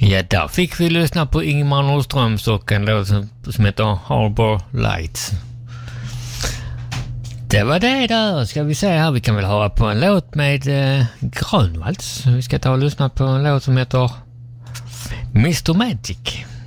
Ja, där fick vi lyssna på Ingemar Nordströms och en låt som heter Harbor Lights. Det var det där. Ska vi se här, vi kan väl höra på en låt med Grönvalds. Vi ska ta och lyssna på en låt som heter Mr. Magic.